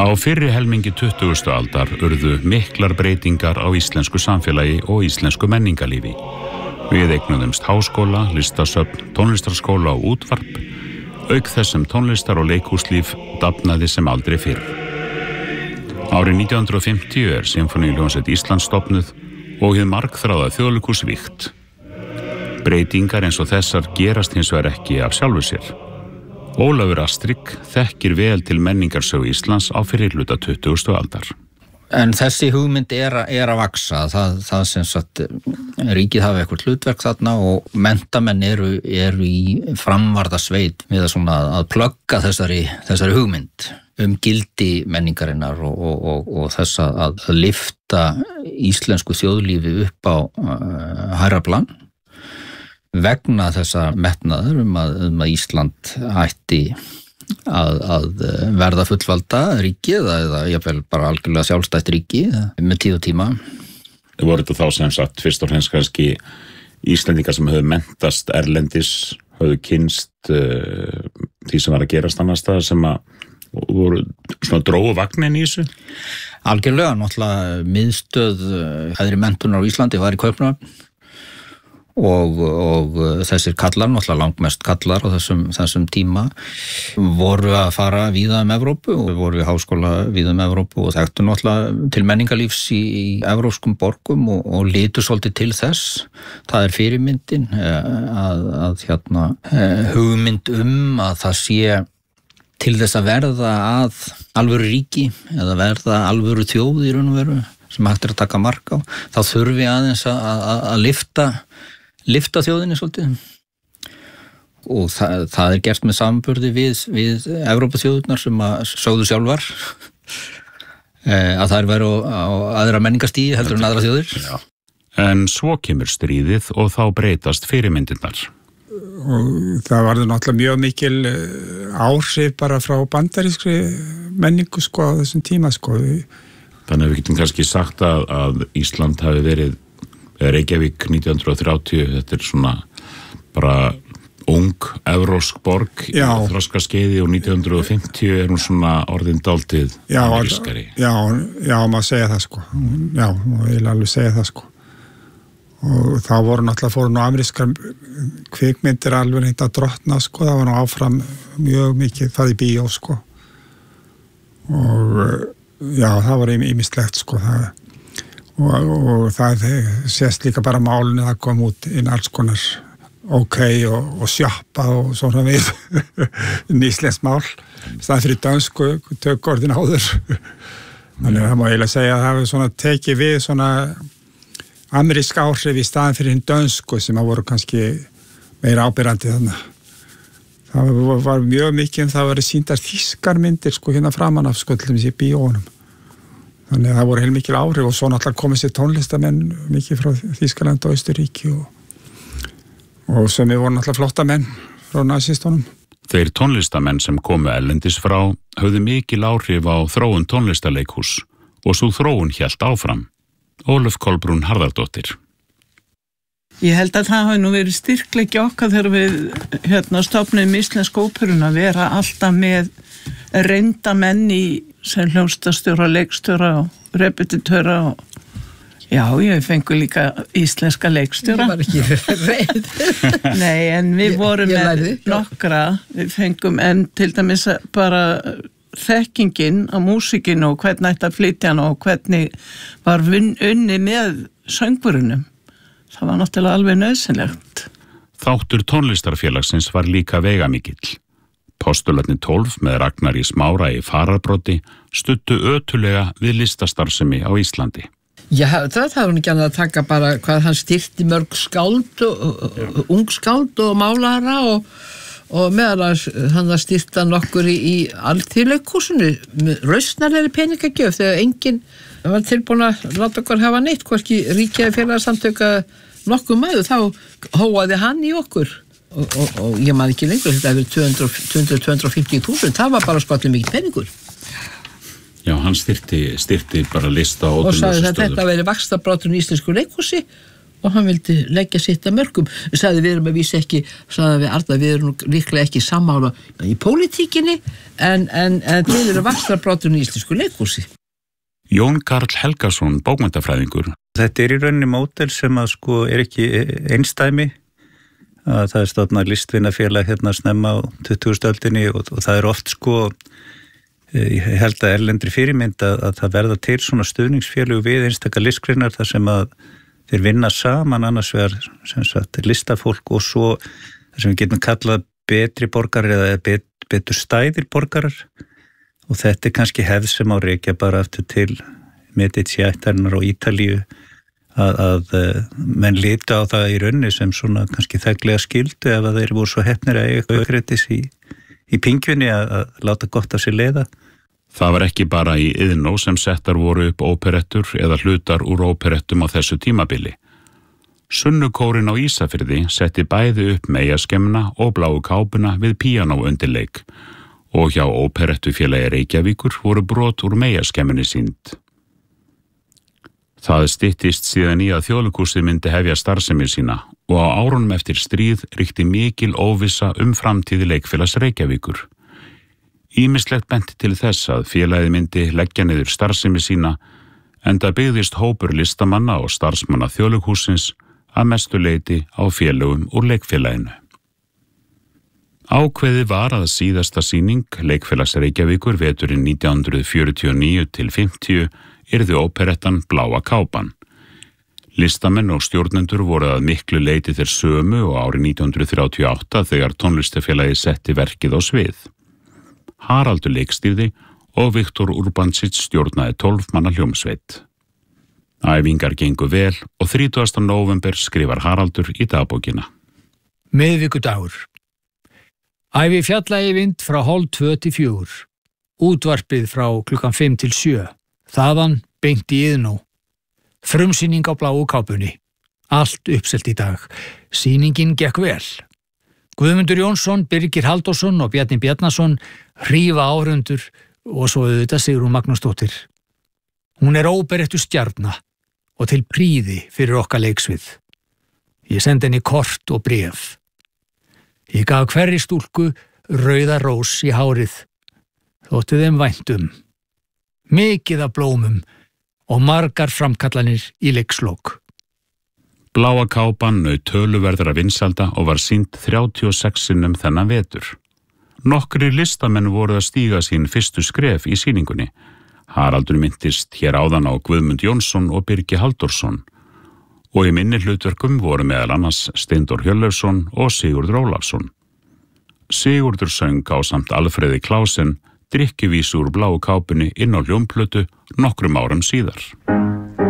Á fyrri helmingi 20. aldar urðu miklar breytingar á íslensku samfélagi og íslensku menningarlífi. Við eignuðumst háskóla, listasöfn, tónlistarskóla og útvarp, auk þess sem tónlistar- og leikhúslíf dafnaði sem aldrei fyrr. Árið 1950 Sinfóníuhljómsveit Íslands stofnuð og hið margþráða Þjóðleikhús vígt. Breytingar eins og þessar gerast hins vegar ekki af sjálfu sér. Ólafur Astrik þekkir vel til menningarsögu Íslands á fyrri hluta 20. aldar. En þessi hugmynd að vaksa, það sem sagt ríkið hafi eitthvað hlutverk þarna og menntamenn eru í framvarðasveit við að plugga þessari hugmynd gildi menningarinnar og þess að lyfta íslensku þjóðlífi upp á hærra plan. Vegna þessa metnaður að Ísland ætti að verða fullvalda ríki eða jafnvel bara algjörlega sjálfstætt ríki með tíð og tíma. Voru þetta þá sem sagt fyrst og fremst kannski Íslendingar sem höfðu menntast erlendis, höfðu kynst því sem var að gerast annars staðar sem að voru svona drógu vagnin í þessu? Algjörlega, náttúrulega miðstöð hæðri menntunar á Íslandi var í Kaupmannahöfn. Og þessir kallar, náttúrulega langmest kallar á þessum tíma voru að fara víða Evrópu og voru við háskóla víða Evrópu og þekktu náttúrulega til menningarlífs í evrópskum borgum og litu svolítið til þess. Það fyrirmyndin að hugmynd að það sé til þess að verða að alvöru ríki eða verða alvöru þjóð í raun og veru sem hægt að taka mark á, þá þurfi aðeins að lyfta þjóðinni svolítið og það gert með samanburði við Evrópuþjóðirnar sem að sögðu sjálfar að þær væru á aðra menningarstígi heldur en aðra þjóðir. Já. En svo kemur stríðið og þá breytast fyrirmyndirnar. Og það varði náttúrulega mjög mikil áhrif bara frá bandarískri menningu á þessum tíma Þannig að við getum kannski sagt að Ísland hafi verið Reykjavík 1930, þetta svona bara ung evrópsk borg í þroskaskeiði og 1950 hún svona orðin dálítið amerískari. Já, maður segja það Já, maður eiginlega alveg segja það Og þá voru náttúrulega fóru nú amerískar kvikmyndir alveg neitt að drottna það var nú áfram mjög mikið það í bíó Og já, það var ýmislegt og það sést líka bara málinu það kom út inn alls konar og sjoppa og svona við íslenskt mál staðan fyrir dönsku tökorðin áður þannig að það má eiginlega segja að það hefur svona tekið við svona amerísk áhrif í staðan fyrir hinn dönsku sem að voru kannski meira áberandi þannig það var mjög mikið það var sýndar þýskar myndir hérna framan af til dæmis í bíónum þannig að það voru heilmikil áhrif og svo náttúrulega komið sér tónlistamenn mikið frá Þýskaland og Austurríki og sem við vorum náttúrulega flottamenn frá nasistunum. Þeir tónlistamenn sem komu erlendis frá höfðu mikil áhrif á þróun tónlistarleikhús og svo þróun hélt áfram. Ólöf Kolbrún Harðardóttir. Ég held að það hafi nú verið styrkleiki okkar þegar við stofnuðum íslensku óperuna að vera alltaf með reynda menn sem hljómsveitarstjóra, leikstjóra og repetitöra og ég fengu líka íslenska leikstjóra. Ég var ekki reynd. Nei, en við vorum með nokkra, við fengum en til dæmis bara þekkingin á músikinu og hvernig ætti að flytja hana og hvernig var unni með söngurunum. Það var náttúrulega alveg nauðsynlegt. Þáttur tónlistarfélagsins var líka veigamikill. Postularnir 12 með Ragnar í Smára í fararbroddi studdu ötulega við listastarfsemi á Íslandi. Já, það var ekki annað að taka bara hvað hann styrti mörg skáld, ung skáld og málara og meðal hann styrta nokkur í alþýðleikhúsinu með rausnarlegri peningagjöf þegar enginn var tilbúin að láta okkur hafa neitt, hvorki ríkjaði félagsamtöka nokkuð mæðu, þá hóaði hann í okkur. Og ég man ekki lengur þetta hefur 250.000 það var bara skollið mikið peningur Já, hann styrti bara lista og sagði að þetta verið vaxtarbrotur í íslensku leikhúsi og hann vildi leggja sitt að mörkum. Sagði við erum að vísa ekki, sagði við Arnar, við erum líklega ekki sammála í pólitíkinni, en þið eru vaxtarbroturinn í íslensku leikhúsi. Jón Karl Helgason, bókmenntafræðingur. Þetta í rauninni módel sem að sko ekki einstæmi, að það stofnað listvinafélag snemma á 20. öldinni og það oft sko, ég held að erlendri fyrirmynd að það verða til svona stuðningsfélög við einstaka listgreinar þar sem að þeir vinna saman annars vegar sem sagt listafólk og svo þar sem við getum kallað betri borgarar eða betur stæðir borgarar. Og þetta kannski hefð sem á rekja bara aftur til Medici-ættarinnar á Ítalíu að menn líta á það í raunni sem svona kannski þeglega skyldu ef að þeir voru svo heppnir að eiga aukreitis í pingjunni að láta gott af sér leiða. Það var ekki bara í Iðnó sem settar voru upp óperettur eða hlutar úr óperettum á þessu tímabili. Sunnukórin á Ísafirði setti bæði upp Meyjaskemmuna og Bláu kápuna við píanóundirleik og hjá óperettufélagi Reykjavíkur voru brot úr Meyjaskemmunni sýnd. Það styttist síðan í að Þjóðleikhúsið myndi hefja starfsemi sína og á árunum eftir stríð ríkti mikil óvissa framtíði Leikfélags Reykjavíkur. Ýmislegt benti til þess að félagið myndi leggja niður starfsemi sína enda byggðist hópur listamanna og starfsmanna Þjóðleikhússins að mestu leyti á félögum úr Leikfélaginu. Ákveðið var að síðasta sýning Leikfélags Reykjavíkur veturinn 1949 til 50 yrði óperettan Bláa kápan. Listamenn og stjórnendur voru að miklu leyti þeir sömu og árið 1938 þegar tónlistafélagi setti verkið á svið. Haraldur leikstýrði og Viktor Urbancic stjórnaði 12 manna hljómsveit. Æfingar gengu vel og 30. nóvember skrifar Haraldur í dagbókina. Miðvikudagur. Æfi fjalla-Eyvind frá 3:30 til 4. Útvarpið frá 5 til 7. Þaðan beint í Iðnó. Frumsýning á Bláu kápunni. Allt uppselt í dag. Sýningin gekk vel. Guðmundur Jónsson, Birgir Halldórsson og Bjarni Bjarnason hrífa áhorfendur og svo auðvitað Sigrún Magnúsdóttir. Hún óperettu stjarna og til prýði fyrir okkar leiksvið. Ég sendi henni kort og bréf. Ég gaf hverri stúlku rauða rós í hárið. Þótti þeim væntum. Mikið af blómum og margar framkallanir í leikslok. Bláa kápan naut töluverðra vinsalda og var sýnd 36 sinnum þennan vetur. Nokkrir listamenn voru að stíga sín fyrstu skref í sýningunni. Haraldur minntist hér áðan á Guðmund Jónsson og Birgi Halldórsson og í minni hlutverkum voru meðal annars Steindór Hjörleifsson og Sigurður Ólafsson. Sigurður söng ásamt Alfreði Klausen drykkjuvísu úr Bláu kápunni inn á hljómplötu nokkrum árum síðar.